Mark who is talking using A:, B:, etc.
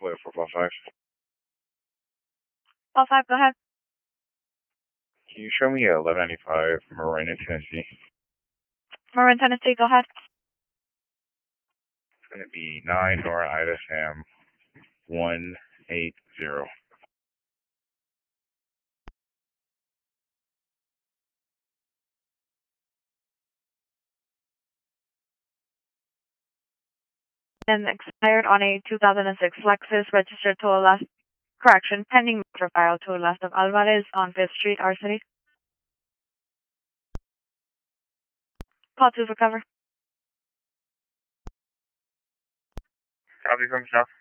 A: Clear for ball 5.
B: Ball 5, go ahead.
A: Can you show me 1195 Marin in Tennessee?
B: Marin, Tennessee, go ahead.
A: It's going to be 9 Nora Ida Sam 180.
B: And expired on a 2006 Lexus registered to a left, correction, pending motor file to a left of Alvarez on 5th Street, R City. Call 2 for cover.
A: Copy from south.